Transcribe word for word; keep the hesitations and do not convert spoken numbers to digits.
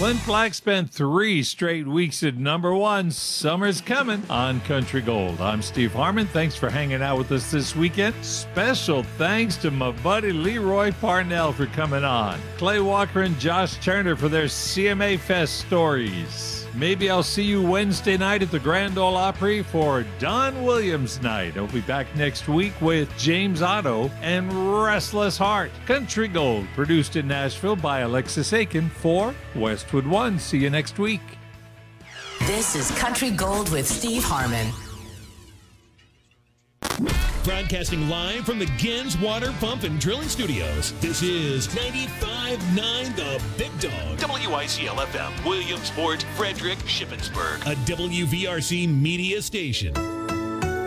Clint Black spent three straight weeks at number one. Summer's coming on Country Gold. I'm Steve Harmon. Thanks for hanging out with us this weekend. Special thanks to my buddy Leroy Parnell for coming on. Clay Walker and Josh Turner for their C M A Fest stories. Maybe I'll see you Wednesday night at the Grand Ole Opry for Don Williams Night. I'll be back next week with James Otto and Restless Heart. Country Gold, produced in Nashville by Alexis Aiken for Westwood One. See you next week. This is Country Gold with Steve Harmon. Broadcasting live from the Gens Water Pump and Drilling Studios. This is ninety-five point nine The Big Dog. W I C L F M, Williamsport, Frederick, Shippensburg. A W V R C media station.